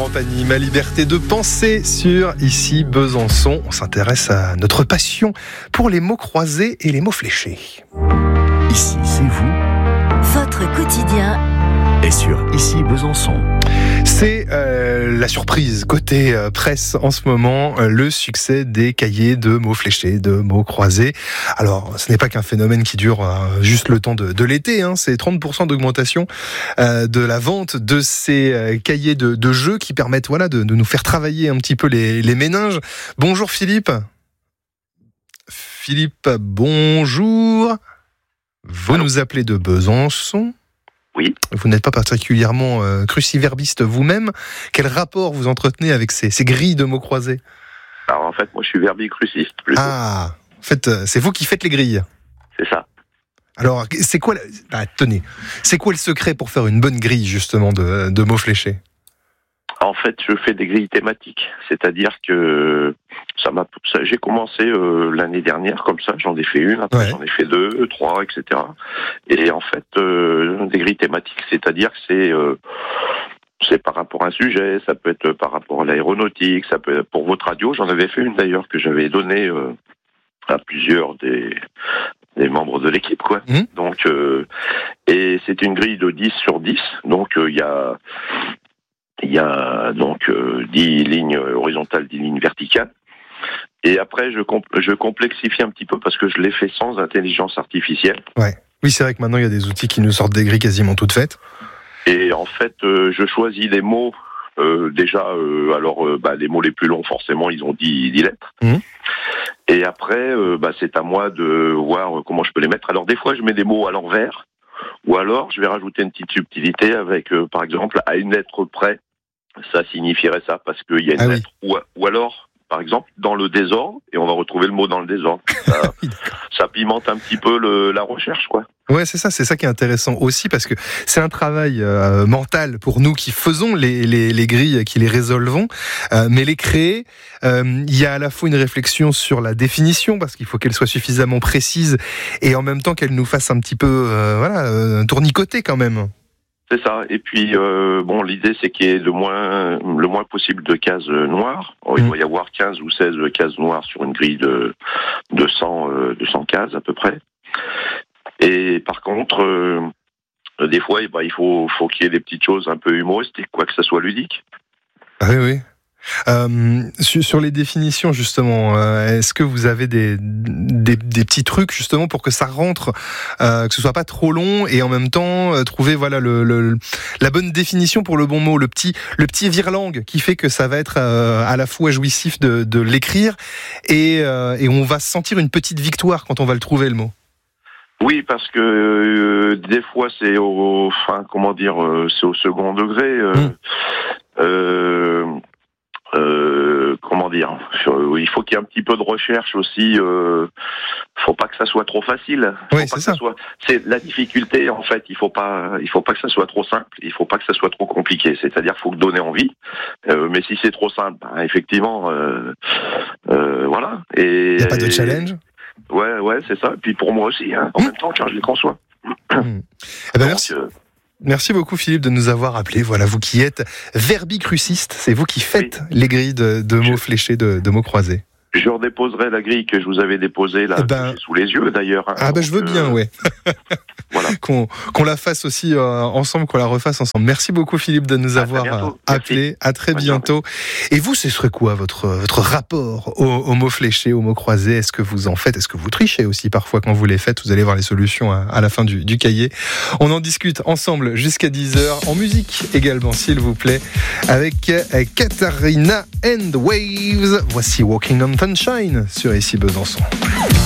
Rampani, ma liberté de penser sur Ici Besançon. On s'intéresse à notre passion pour les mots croisés et les mots fléchés. Ici, c'est vous. Votre quotidien Et sur Ici Besançon. C'est la surprise côté presse en ce moment, le succès des cahiers de mots fléchés, de mots croisés. Alors, ce n'est pas qu'un phénomène qui dure juste le temps de l'été, hein. C'est 30% d'augmentation de la vente de ces cahiers de jeux qui permettent de nous faire travailler un petit peu les méninges. Bonjour Philippe. Philippe, bonjour. Vous nous appelez de Besançon. Oui. Vous n'êtes pas particulièrement cruciverbiste vous-même. Quel rapport vous entretenez avec ces grilles de mots croisés ? Alors en fait, moi je suis verbicruciste plutôt. Ah, en fait, c'est vous qui faites les grilles. C'est ça. Alors, c'est quoi tenez, c'est quoi le secret pour faire une bonne grille justement de mots fléchés ? En fait, je fais des grilles thématiques, c'est-à-dire que j'ai commencé l'année dernière comme ça, j'en ai fait une, après j'en ai fait 2, 3, etc. Et en fait, des grilles thématiques, c'est-à-dire que c'est par rapport à un sujet, ça peut être par rapport à l'aéronautique, ça peut être pour votre radio, j'en avais fait une d'ailleurs que j'avais donnée à plusieurs des membres de l'équipe, quoi. Donc, et c'est une grille de 10 sur 10, donc il y a donc 10 lignes horizontales, 10 lignes verticales. Et après, je complexifie un petit peu parce que je l'ai fait sans intelligence artificielle. Ouais. Oui, c'est vrai que maintenant, il y a des outils qui nous sortent des grilles quasiment toutes faites. Et en fait, je choisis les mots. Les mots les plus longs, forcément, ils ont 10 lettres. Et après, c'est à moi de voir comment je peux les mettre. Alors, des fois, je mets des mots à l'envers. Ou alors, je vais rajouter une petite subtilité avec, par exemple, à une lettre près. Ça signifierait ça parce qu'il y a une lettre. Ou alors, par exemple, dans le désordre, et on va retrouver le mot dans le désordre. Ça pimente un petit peu la recherche, quoi. Ouais, c'est ça qui est intéressant aussi, parce que c'est un travail mental pour nous qui faisons les grilles, qui les résolvons, mais les créer, il y a à la fois une réflexion sur la définition, parce qu'il faut qu'elle soit suffisamment précise, et en même temps qu'elle nous fasse un petit peu tournicoter quand même. C'est ça. Et puis, l'idée, c'est qu'il y ait le moins possible de cases noires. Il doit y avoir 15 ou 16 cases noires sur une grille de 100 cases à peu près. Et par contre, des fois, il faut qu'il y ait des petites choses un peu humoristiques, quoi, que ça soit ludique. Ah oui. Sur les définitions justement, est-ce que vous avez des petits trucs justement pour que ça rentre, que ce soit pas trop long et en même temps trouver la bonne définition pour le bon mot, le petit virelangue qui fait que ça va être à la fois jouissif de l'écrire et on va sentir une petite victoire quand on va le trouver le mot. Oui, parce que des fois c'est au second degré. Il faut qu'il y ait un petit peu de recherche aussi. Faut pas que ça soit trop facile. Oui, c'est ça. C'est la difficulté en fait. Il faut pas que ça soit trop simple. Il faut pas que ça soit trop compliqué. C'est-à-dire, faut donner envie. Mais si c'est trop simple, effectivement, voilà. Et il n'y a pas de challenge. Ouais, c'est ça. Et puis pour moi aussi, en même temps, car je les conçois. Merci beaucoup Philippe de nous avoir appelés. Voilà, vous qui êtes verbicruciste, c'est vous qui faites les grilles de mots fléchés, de mots croisés. Je redéposerai la grille que je vous avais déposée là, sous les yeux d'ailleurs. Je veux bien, ouais. Voilà. qu'on la fasse aussi ensemble, qu'on la refasse ensemble. Merci beaucoup Philippe de nous avoir appelés. À très bientôt. Et vous, ce serait quoi votre rapport aux mots fléchés, aux mots croisés ? Est-ce que vous en faites ? Est-ce que vous trichez aussi parfois quand vous les faites ? Vous allez voir les solutions à la fin du cahier. On en discute ensemble jusqu'à 10h, en musique également s'il vous plaît, avec Katharina and Waves. Voici Walking on Sunshine sur Ici Besançon.